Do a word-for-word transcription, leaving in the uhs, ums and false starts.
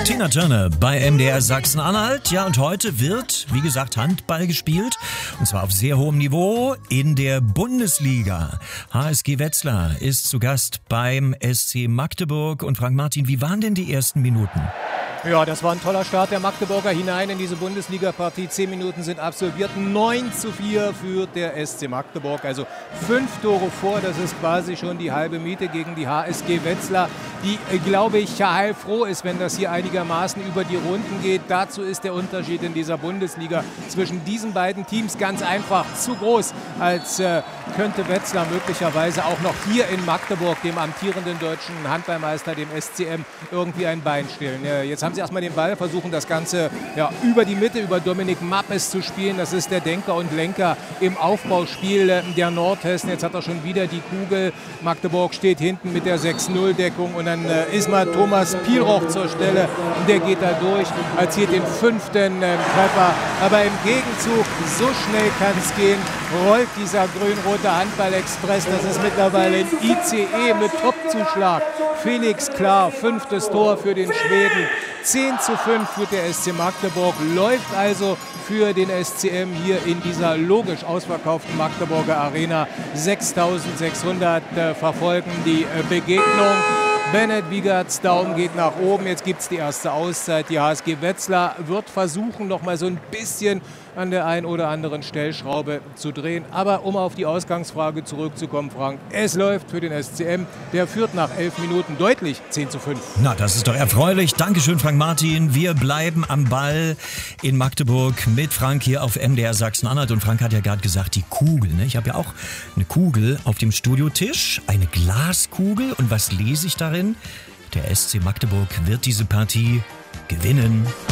Tina Turner bei M D R Sachsen-Anhalt. Ja, und heute wird, wie gesagt, Handball gespielt. Und zwar auf sehr hohem Niveau in der Bundesliga. H S G Wetzlar ist zu Gast beim S C Magdeburg. Und Frank Martin, wie waren denn die ersten Minuten? Ja, das war ein toller Start der Magdeburger hinein in diese Bundesliga-Partie. Zehn Minuten sind absolviert. neun zu vier führt der S C Magdeburg. Also fünf Tore vor. Das ist quasi schon die halbe Miete gegen die H S G Wetzlar, die, glaube ich, heilfroh ist, wenn das hier einigermaßen über die Runden geht. Dazu ist der Unterschied in dieser Bundesliga zwischen diesen beiden Teams ganz einfach zu groß, als äh, könnte Wetzlar möglicherweise auch noch hier in Magdeburg, dem amtierenden deutschen Handballmeister, dem S C M, irgendwie ein Bein stehlen. Äh, jetzt haben sie erstmal den Ball, versuchen das Ganze ja, über die Mitte, über Dominik Mappes zu spielen. Das ist der Denker und Lenker im Aufbauspiel äh, der Nordhessen. Jetzt hat er schon wieder die Kugel. Magdeburg steht hinten mit der sechs null Deckung und dann äh, ist mal Thomas Pielroch zur Stelle. Und der geht da durch, erzielt den fünften äh, Treffer. Aber im Gegenzug, so schnell kann es gehen, rollt dieser grün-rote Handball-Express. Das ist mittlerweile ein I C E mit Topzuschlag. Felix Klar, fünftes Tor für den Schweden. zehn zu fünf führt der S C Magdeburg, läuft also für den S C M hier in dieser logisch ausverkauften Magdeburger Arena. sechstausendsechshundert äh, verfolgen die äh, Begegnung. Bennett Wiegerts Daumen geht nach oben. Jetzt gibt es die erste Auszeit. Die H S G Wetzlar wird versuchen, noch mal so ein bisschen an der einen oder anderen Stellschraube zu drehen. Aber um auf die Ausgangsfrage zurückzukommen, Frank, es läuft für den S C M. Der führt nach elf Minuten deutlich zehn zu fünf. Na, das ist doch erfreulich. Dankeschön, Frank Martin. Wir bleiben am Ball in Magdeburg mit Frank hier auf M D R Sachsen-Anhalt. Und Frank hat ja gerade gesagt, die Kugel. Ne? Ich habe ja auch eine Kugel auf dem Studiotisch, eine Glaskugel. Und was lese ich darin? Der S C Magdeburg wird diese Partie gewinnen.